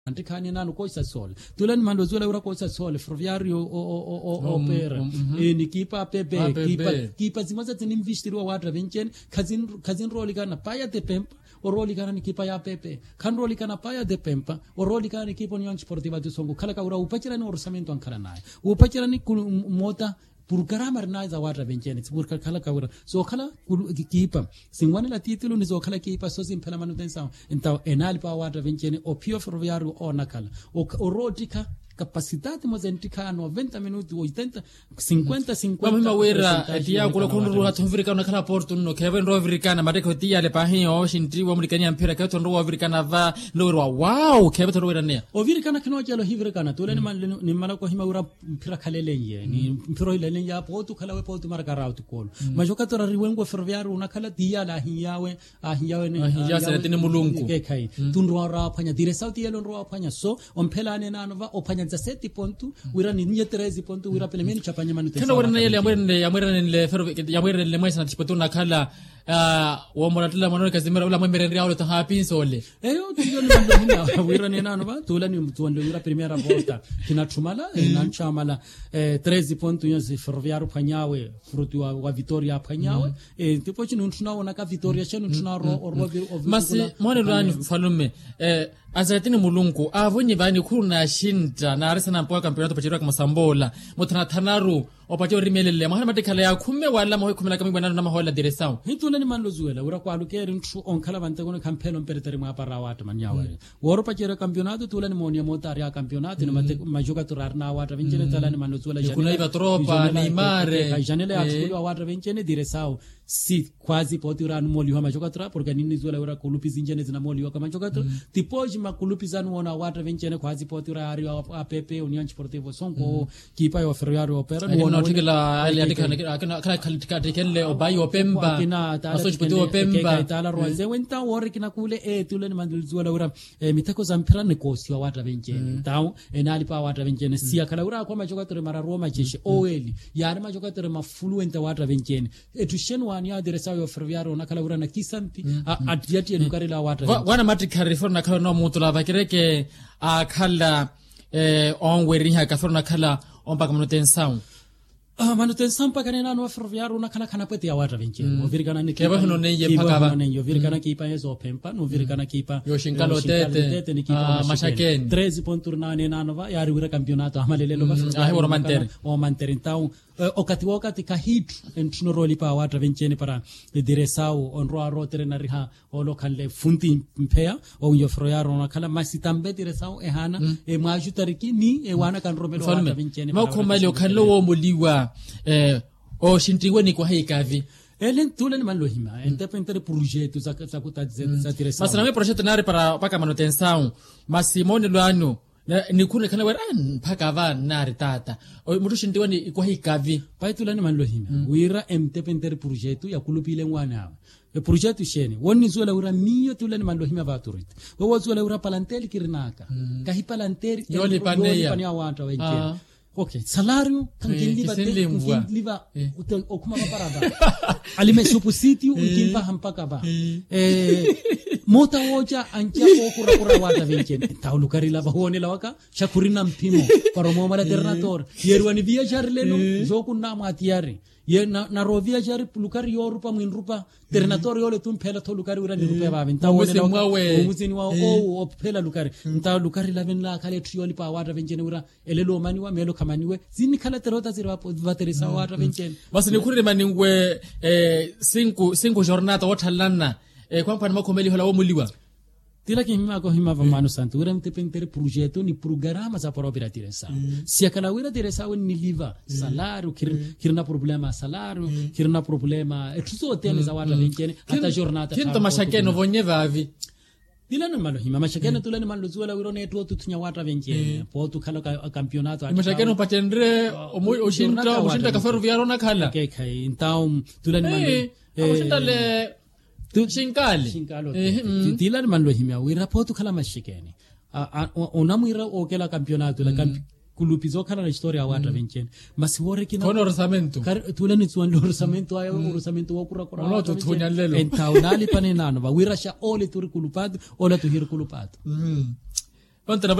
antikani nanu ko isa sol tulen mando zula ura ko isa sol ferroviario opera ni kipa pepe kipa zimaza tinimvishtirwa watu venchen kazin roli kana paya de pempa oroli kana ni kipa ya pepe kan roli kana paya de pempa oroli kana ni kipa Union Sportiva de Songo kala ka ura upachira ni orçamento ankara nae upachira ni mota por gramar naiza watu venchen por kala ka ura so kala kipa singwane la titulo ni so kala kipa so simpela manutenção então enali pa watu venchen o pio ferroviario o nakala o rodika capacidade mozentika 90 minutos 80 50 mama wera dia kulo kunru hatu africana kala porto no keben ro africana mate ko dia le pahin o shintri wo mrikania mpira ka tonro africana va no wow kebe toro wera ne o africana kino jalo africana to le ni mala ko hima ura mpira kalelenye ni mpiro ile ya porto kala we porto marka rautu ko majoka tora riwengo ferroviario una kala dia la hiyawe ne hiya sene tini mulungu kai tunro ra phanya dire sauti yelo ro phanya so ompela ne nanova ophanya 7 ponto wira ni 13 ponto wira pele meni chapanya manutenção kana wira yele yamwere le ferro yamwere le mwesa tipoto na kala wa moratla manone kazimera ula mwemere ndia ule tahapi sole tuyo ni mando wira ni nano ba tula ni mtuondo wira primera volta kinatumala na nchamala 13 ponto yose ferroviario panyawe fruto wa Vitória panyawe tipo chino tunaona ka Vitória cheno tunaro masi mone lwani falume azatini mulungu avonye bani kuna shinda na arisana mpoa campeonato pachirwa kama sambola mutana thanaru opacho rimelele mahana matikala ya kume wala moyo kumela kama bwana na mahola direção hituna ni manlo zuela ura kwa lukeri ntu onkala bante kono campaign pereteri mwa para watu manyawa woro pachira campeonato tula ni monia motari ya campeonato ni mate majoka turar na watu vincene tala ni manlo zuela kuna iva tropa Neymar janele atulwa watu vincene direção si quasi poti ura moli wa majoka tra porque nini zuela ura kulupi zinjene zina moli wa kama majoka tra tipoji makulupi zanu ona watu vincene quasi poti ura ari wa pepe Union Sportiva Songo kipa ya ferroviario opera tikela ali atika kana kalitika tikele obai opemba aso chipito opemba tala roze wenta wori kina kule tule ni mandulizwa ura mitako za mpira ni kosi wa watu venjene tao enali pa watu venjene sia kala ura kwa majoka tere mara Roma jeshi oeli yari majoka tere mafluent watu venjene etusheni wani ya diresa yo ferroviario na kala ura na kisampi atiati edukari la watu wana matikari for na kala no mutula bakireke akala onweri ha kaforo na kala omba manutenção manutenção pakane no ferroviario na kana pete ya watu venjene ovirikana ni kiba hono ne yepakaba no virikana kipa yezo pempa no virikana kipa yo shinkalo tete ni kipa mashaken 13 pontos nanova yari wira campeonato amalelelo o manter então wakati kahitu entino roli pa watu venjene para direção onro rotere na riha o local le funti mpea o yo ferroviario na kala masitambe direção ehana majutariki ni wana kan romelo watu venjene makomali okalo wo muliwa o shintiwe ni kwa hikavi elen tule ni manlo hima independente projeto za direção mas na projeto nare para paka manutenção masimone lwano ni kuna kana wera mpaka va nari tata mutu shintiwe ni kwa hikavi pai tule ni manlo hima wira independente projeto ya kulupile ngwana projeto sheni woni zola ura miyo tule ni manlo hima vaturit wo zola ura palanteli kirinaka kahi palanteli yoli paneya watu wenjeni okay salário liva okuma parada alime supu sitio ukimpa hampaka ba mota woja anja okura wata venchen taulukari lava hone lawaka shakurina mpimo paromo mala ternator yerwani viajar leno joku na matiari ye na rovia jari lukari yorupa mwinrupa ternator yole tumpela to lukari urani rupa ba venta wone muzini wa o pela lukari nta lukari laven la kale trioli pa wata venchen ura elelo mani wa melo kamaniwe zini kala terota zirwa vaterisa wata venchen basi nikuri maningwe 5 jornada watalana kwa mpana makomeli hola wo muliwa tila ki hima va manu santo ura mtependere projeto ni programa za própria direção se aquela ura direção ni liva salário kirna problema salário kirna problema tudo hotel za watu venjene hata jornada kinto mashakeno vonyeva avi tila no malo hima mashakeno tula ni malo zuela ura ne tunya watu venjene po tu kala campeonato mashakeno patendre oshinta ka ferroviario na kala kai então tula ni malo oshinta le shinkalo tila manlo himya wira potu kala mashikeni onamwira okela campeonato la kulupizo kala na historia watu venchen masiwore kina kono orçamento tula ni tuan orçamento ayo orçamento wa kura ono to tunya lelo entaunali panenano ba wira sha ole turi kulupado ola tuhir kulupado Pantana